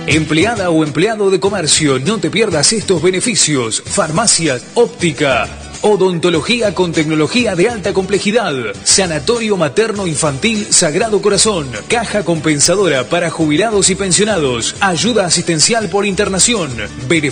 Empleada o empleado de comercio, no te pierdas estos beneficios. Farmacias, óptica, odontología con tecnología de alta complejidad, sanatorio materno-infantil Sagrado Corazón, caja compensadora para jubilados y pensionados, ayuda asistencial por internación, beneficios